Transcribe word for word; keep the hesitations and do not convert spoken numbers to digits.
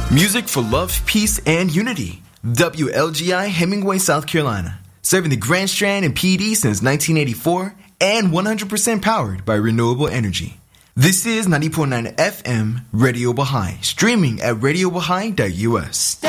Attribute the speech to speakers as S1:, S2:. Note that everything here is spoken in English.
S1: Music for love, peace, and unity. W L G I Hemingway, South Carolina. Serving the Grand Strand and P D since nineteen eighty-four and one hundred percent powered by renewable energy. This is ninety point nine F M Radio Baha'i, streaming at radio baha'i dot U S.